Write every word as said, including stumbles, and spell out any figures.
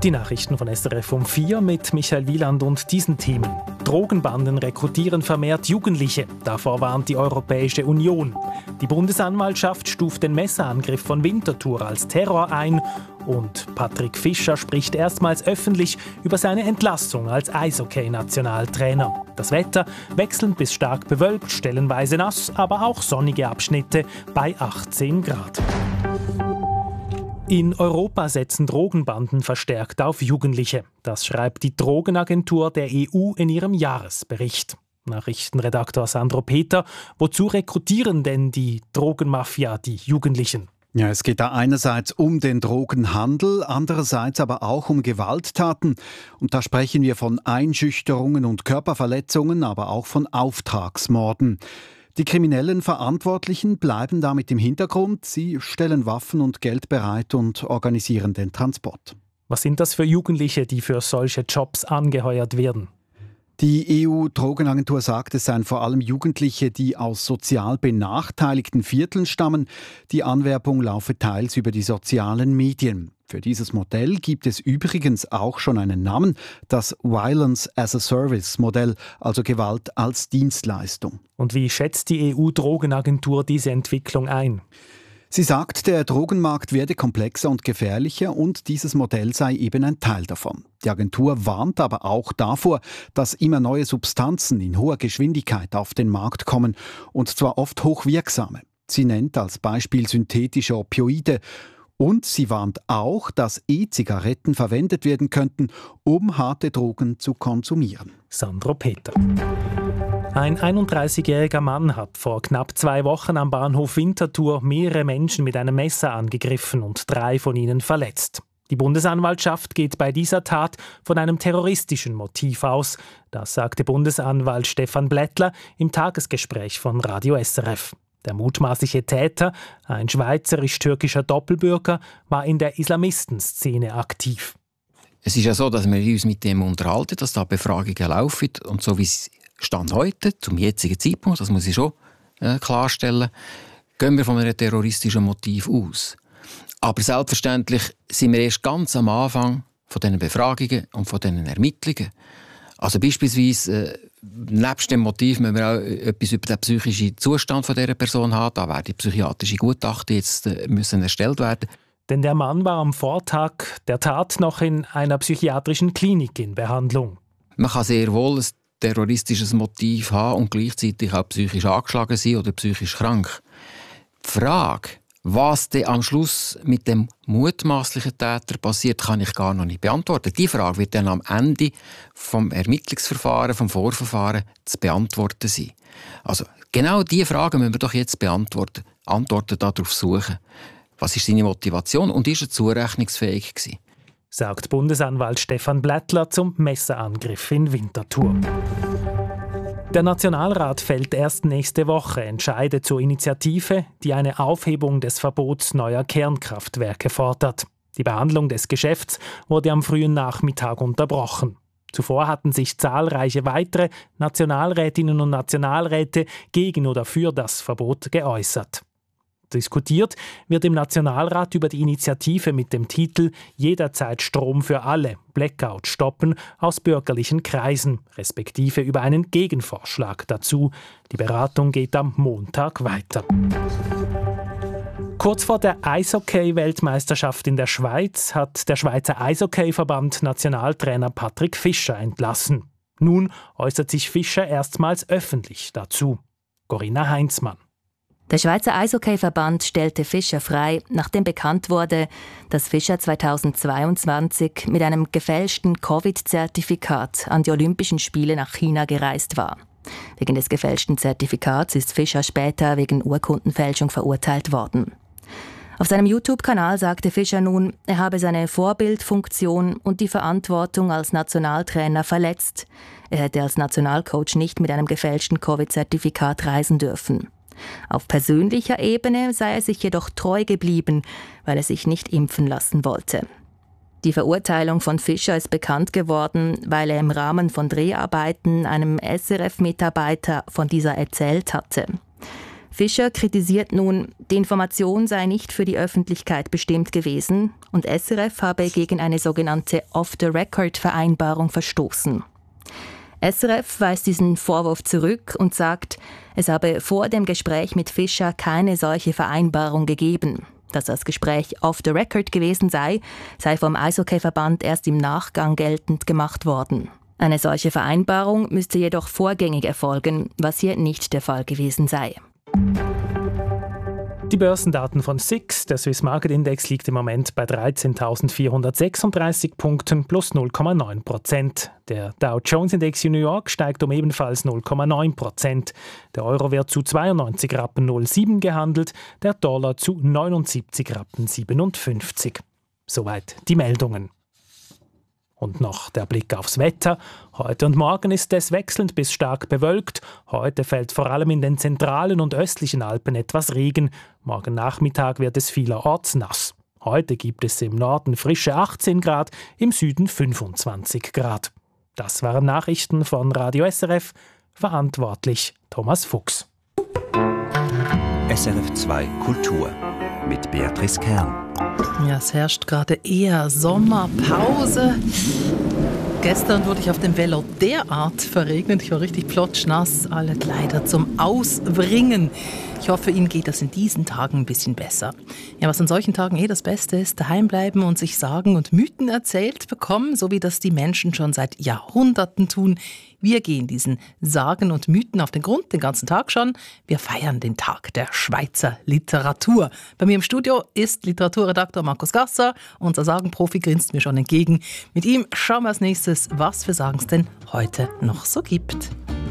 Die Nachrichten von S R F um vier mit Michael Wieland und diesen Themen. Drogenbanden rekrutieren vermehrt Jugendliche. Davor warnt die Europäische Union. Die Bundesanwaltschaft stuft den Messerangriff von Winterthur als Terror ein. Und Patrick Fischer spricht erstmals öffentlich über seine Entlassung als Eishockey-Nationaltrainer. Das Wetter wechselnd bis stark bewölkt, stellenweise nass, aber auch sonnige Abschnitte bei achtzehn Grad. In Europa setzen Drogenbanden verstärkt auf Jugendliche. Das schreibt die Drogenagentur der E U in ihrem Jahresbericht. Nachrichtenredaktor Sandro Peter, wozu rekrutieren denn die Drogenmafia die Jugendlichen? Ja, es geht da einerseits um den Drogenhandel, andererseits aber auch um Gewalttaten. Und da sprechen wir von Einschüchterungen und Körperverletzungen, aber auch von Auftragsmorden. Die kriminellen Verantwortlichen bleiben damit im Hintergrund. Sie stellen Waffen und Geld bereit und organisieren den Transport. Was sind das für Jugendliche, die für solche Jobs angeheuert werden? Die E U-Drogenagentur sagt, es seien vor allem Jugendliche, die aus sozial benachteiligten Vierteln stammen. Die Anwerbung laufe teils über die sozialen Medien. Für dieses Modell gibt es übrigens auch schon einen Namen, das Violence as a Service Modell, also Gewalt als Dienstleistung. Und wie schätzt die E U-Drogenagentur diese Entwicklung ein? Sie sagt, der Drogenmarkt werde komplexer und gefährlicher und dieses Modell sei eben ein Teil davon. Die Agentur warnt aber auch davor, dass immer neue Substanzen in hoher Geschwindigkeit auf den Markt kommen und zwar oft hochwirksame. Sie nennt als Beispiel synthetische Opioide. Und sie warnt auch, dass E-Zigaretten verwendet werden könnten, um harte Drogen zu konsumieren. Sandro Peter. Ein einunddreißigjähriger Mann hat vor knapp zwei Wochen am Bahnhof Winterthur mehrere Menschen mit einem Messer angegriffen und drei von ihnen verletzt. Die Bundesanwaltschaft geht bei dieser Tat von einem terroristischen Motiv aus. Das sagte Bundesanwalt Stefan Blättler im Tagesgespräch von Radio S R F. Der mutmaßliche Täter, ein schweizerisch-türkischer Doppelbürger, war in der Islamistenszene aktiv. Es ist ja so, dass wir uns mit dem unterhalten, dass da Befragungen laufen. Und so wie es Stand heute, zum jetzigen Zeitpunkt, das muss ich schon äh, klarstellen, gehen wir von einem terroristischen Motiv aus. Aber selbstverständlich sind wir erst ganz am Anfang von diesen Befragungen und von diesen Ermittlungen. Also beispielsweise, äh, nebst dem Motiv müssen wir auch etwas über den psychischen Zustand von dieser Person haben. Da werden psychiatrische Gutachten jetzt äh, müssen erstellt werden. Denn der Mann war am Vortag der Tat noch in einer psychiatrischen Klinik in Behandlung. Man kann sehr wohl ein terroristisches Motiv haben und gleichzeitig auch psychisch angeschlagen sein oder psychisch krank. Die Frage, was dann am Schluss mit dem mutmaßlichen Täter passiert, kann ich gar noch nicht beantworten. Die Frage wird dann am Ende vom Ermittlungsverfahren, vom Vorverfahren zu beantworten sein. Also genau diese Fragen müssen wir doch jetzt beantworten, Antworten darauf suchen. Was ist seine Motivation und ist er zurechnungsfähig gewesen? Sagt Bundesanwalt Stefan Blättler zum Messerangriff in Winterthur. Der Nationalrat fällt erst nächste Woche Entscheide zur Initiative, die eine Aufhebung des Verbots neuer Kernkraftwerke fordert. Die Behandlung des Geschäfts wurde am frühen Nachmittag unterbrochen. Zuvor hatten sich zahlreiche weitere Nationalrätinnen und Nationalräte gegen oder für das Verbot geäußert. Diskutiert wird im Nationalrat über die Initiative mit dem Titel »Jederzeit Strom für alle, Blackout stoppen« aus bürgerlichen Kreisen, respektive über einen Gegenvorschlag dazu. Die Beratung geht am Montag weiter. Kurz vor der Eishockey-Weltmeisterschaft in der Schweiz hat der Schweizer Eishockey-Verband Nationaltrainer Patrick Fischer entlassen. Nun äußert sich Fischer erstmals öffentlich dazu. Corinna Heinzmann. Der Schweizer Eishockey-Verband stellte Fischer frei, nachdem bekannt wurde, dass Fischer zweitausendzweiundzwanzig mit einem gefälschten Covid-Zertifikat an die Olympischen Spiele nach China gereist war. Wegen des gefälschten Zertifikats ist Fischer später wegen Urkundenfälschung verurteilt worden. Auf seinem YouTube-Kanal sagte Fischer nun, er habe seine Vorbildfunktion und die Verantwortung als Nationaltrainer verletzt. Er hätte als Nationalcoach nicht mit einem gefälschten Covid-Zertifikat reisen dürfen. Auf persönlicher Ebene sei er sich jedoch treu geblieben, weil er sich nicht impfen lassen wollte. Die Verurteilung von Fischer ist bekannt geworden, weil er im Rahmen von Dreharbeiten einem S R F-Mitarbeiter von dieser erzählt hatte. Fischer kritisiert nun, die Information sei nicht für die Öffentlichkeit bestimmt gewesen und S R F habe gegen eine sogenannte Off-the-Record-Vereinbarung verstoßen. S R F weist diesen Vorwurf zurück und sagt, es habe vor dem Gespräch mit Fischer keine solche Vereinbarung gegeben. Dass das Gespräch off the record gewesen sei, sei vom Eishockeyverband erst im Nachgang geltend gemacht worden. Eine solche Vereinbarung müsste jedoch vorgängig erfolgen, was hier nicht der Fall gewesen sei. Die Börsendaten von S I X, der Swiss Market Index, liegt im Moment bei dreizehntausendvierhundertsechsunddreißig Punkten plus null Komma neun Prozent. Der Dow Jones Index in New York steigt um ebenfalls null Komma neun Prozent. Der Euro wird zu zweiundneunzig Rappen null Komma sieben gehandelt, der Dollar zu neunundsiebzig Rappen siebenundfünfzig. Soweit die Meldungen. Und noch der Blick aufs Wetter. Heute und morgen ist es wechselnd bis stark bewölkt. Heute fällt vor allem in den zentralen und östlichen Alpen etwas Regen. Morgen Nachmittag wird es vielerorts nass. Heute gibt es im Norden frische achtzehn Grad, im Süden fünfundzwanzig Grad. Das waren Nachrichten von Radio S R F. Verantwortlich Thomas Fuchs. S R F zwei Kultur mit Beatrice Kern. Ja, es herrscht gerade eher Sommerpause. Gestern wurde ich auf dem Velo derart verregnet. Ich war richtig plotschnass, alle Kleider zum Auswringen. Ich hoffe, Ihnen geht das in diesen Tagen ein bisschen besser. Ja, was an solchen Tagen eh das Beste ist, daheim bleiben und sich Sagen und Mythen erzählt bekommen, so wie das die Menschen schon seit Jahrhunderten tun. Wir gehen diesen Sagen und Mythen auf den Grund, den ganzen Tag schon. Wir feiern den Tag der Schweizer Literatur. Bei mir im Studio ist Literaturredakteur Markus Gasser. Unser Sagenprofi grinst mir schon entgegen. Mit ihm schauen wir als nächstes, was für Sagen es denn heute noch so gibt.